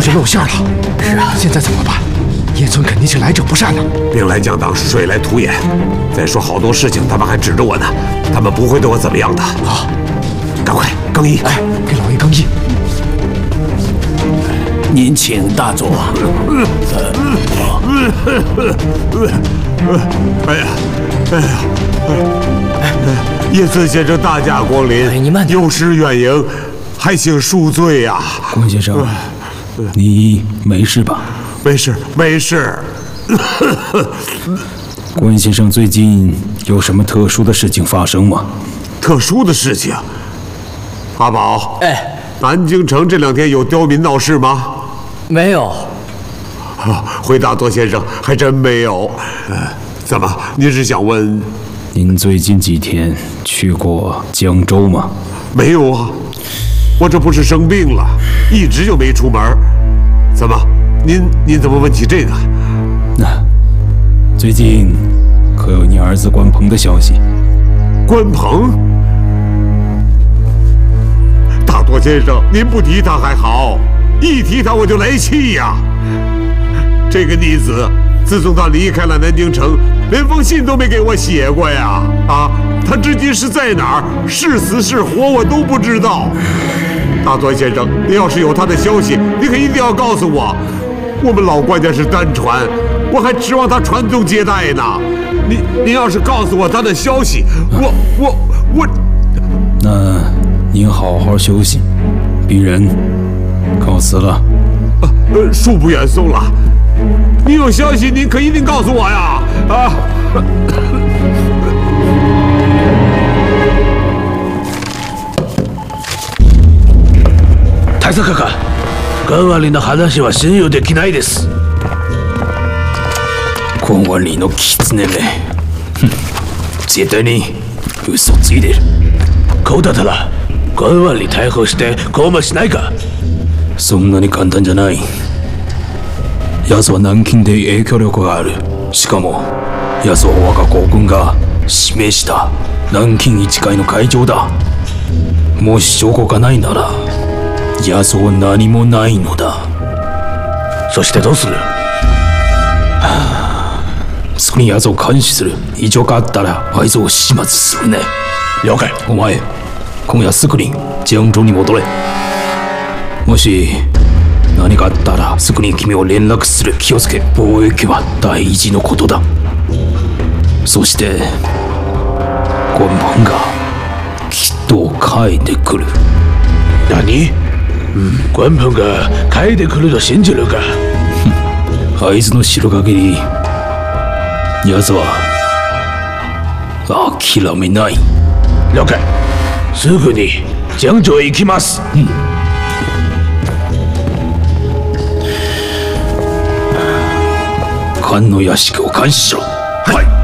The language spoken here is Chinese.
就露馅了。 是啊， 现在怎么办？叶村肯定是来者不善了。 兵来将挡，水来土掩。再说好多事情，他们还指着我呢，他们不会对我怎么样的。 好， 赶快更衣， 哎，给老爷更衣。 您请大佐。 哎呀，叶村先生大驾光临， 哎，你慢点。 有失远迎，还请恕罪呀。 关先生，你没事吧？ 没事，没事。 关先生最近有什么特殊的事情发生吗？ 特殊的事情？阿宝， 哎， 南京城这2天有刁民闹事吗？ 没有。 回答多先生，还真没有。怎么？您是想问？ 您最近几天去过江州吗？ 没有啊，我这不是生病了，一直就没出门。怎么？您怎么问起这个？ 最近可有你儿子关鹏的消息？ 关鹏？大多先生，您不提他还好，一提他我就来气呀。这个逆子，自从他离开了南京城，连封信都没给我写过呀！他至今是在哪儿，是死是活，我都不知道。大多先生，您要是有他的消息，您可一定要告诉我。我们老关家是单传，我还指望他传宗接代呢。您要是告诉我他的消息，我…… 那您好好休息，鄙人告辞了。 恕不远送了。你有消息，您可一定告诉我呀！ 大佐閣下、関割の話は信用できないです。 関割の狐め、絶対に嘘ついてる。 こうだったら関割逮捕して拷問しないか。 そんなに簡単じゃない。奴は南京で影響力がある。しかも奴は我が国軍が指名した南京一会の会長だ。もし証拠がないなら奴は何もないのだ。 そしてどうする？ すぐに奴を監視する。異常があったらあいつを始末するね。 了解。 お前今夜すぐに江州に戻れ。もし何かあったらすぐに君を連絡する。気をつけ、貿易は大事のことだ。そして関門がきっと帰ってくる。 何？関門が帰ってくると信じるか？ あいつの知る限り奴は諦めない。 了解。すぐに江州へ行きます。 関の屋敷を監視しろ。 はい。